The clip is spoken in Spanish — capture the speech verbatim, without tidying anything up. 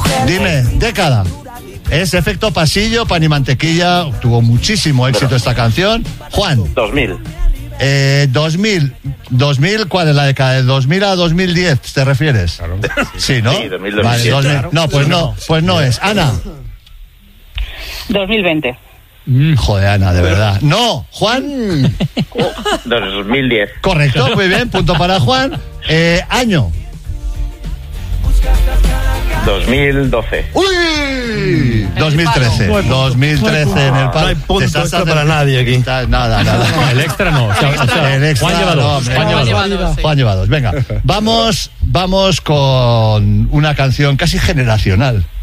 Dime, década. Es Efecto Pasillo, Pan y Mantequilla. Tuvo muchísimo éxito esta canción. Juan. dos mil. Eh, dos mil. dos mil, ¿cuál es la década? ¿De dos mil a dos mil diez te refieres? Claro. Sí, ¿no? Sí, dos mil, vale, dos mil. claro. No, pues no, pues no es. Ana. dos mil veinte. Mm, joder, Ana, de verdad. No, Juan. dos mil diez. Correcto, muy bien, punto para Juan. Eh, año. dos mil doce. ¡Uy! dos mil trece. Bueno, dos mil trece en el palo. No hay punto Te estás extra haciendo- para nadie aquí. Está- Nada, nada. El extra no. O sea, o sea, El extra, Juan lleva no, dos. hombre. Juan lleva Juan dos. lleva dos, sí. Juan lleva dos. Venga, vamos, vamos con una canción casi generacional.